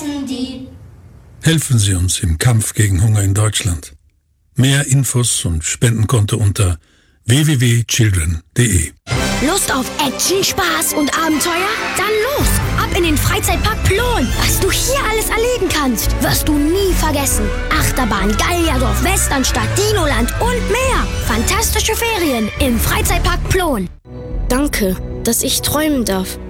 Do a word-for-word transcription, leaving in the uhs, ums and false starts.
essen die. Helfen Sie uns im Kampf gegen Hunger in Deutschland. Mehr Infos und Spendenkonto unter w w w punkt children punkt d e. Lust auf Action, Spaß und Abenteuer? Dann los! Ab in den Freizeitpark Plon! Was du hier alles erleben kannst, wirst du nie vergessen. Achterbahn, Gallierdorf, Westernstadt, Dinoland und mehr. Fantastische Ferien im Freizeitpark Plon. Danke, dass ich träumen darf.